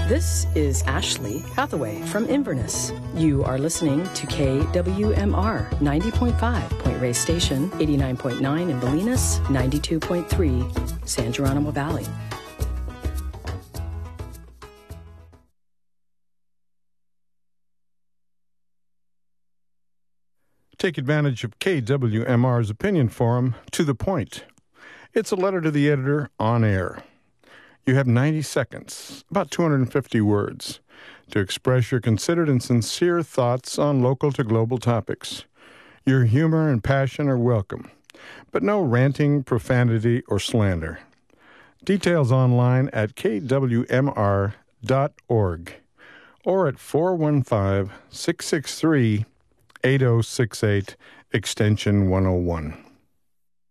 This is Ashley Hathaway from Inverness. You are listening to KWMR 90.5 Point Reyes Station, 89.9 in Bolinas, 92.3 San Geronimo Valley. Take advantage of KWMR's Opinion Forum, To the Point. It's a letter to the editor on air. You have 90 seconds, about 250 words, to express your considered and sincere thoughts on local to global topics. Your humor and passion are welcome, but no ranting, profanity, or slander. Details online at kwmr.org or at 415-663-8068, extension 101.